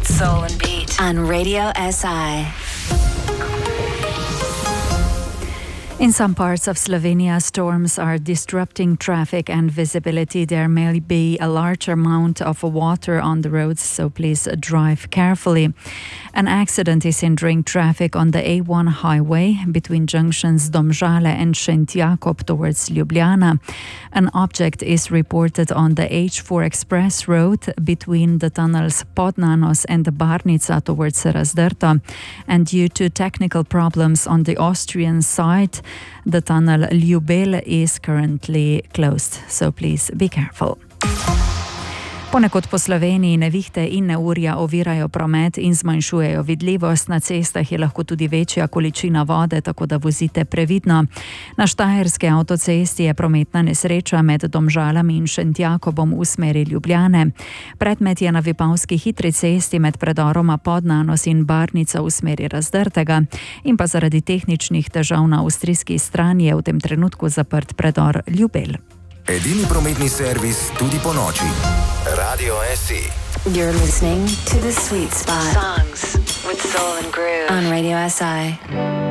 soul and beat on Radio SI. In some parts of Slovenia, storms are disrupting traffic and visibility. There may be a large amount of water on the roads, so please drive carefully. An accident is hindering traffic on the A1 highway between junctions Domžale and Šentjakob towards Ljubljana. An object is reported on the H4 Express road between the tunnels Podnanos and Barnica towards Razdrta. And due to technical problems on the Austrian side, the tunnel Ljubelj is currently closed, so please be careful. Ponekod po Sloveniji nevihte in neurja ovirajo promet in zmanjšujejo vidljivost. Na cestah je lahko tudi večja količina vode, tako da vozite previdno. Na Štajerski avtocesti je prometna nesreča med Domžalami in Šentjakobom v smeri Ljubljane. Predmet je na Vipavski hitri cesti med predoroma Podnanos in Barnica v smeri Razdrtega. In pa zaradi tehničnih težav na avstrijski strani je v tem trenutku zaprt predor Ljubelj. Edini prometni servis tudi po noči. Radio SI. You're listening to The Sweet Spot. Songs with soul and groove on Radio SI.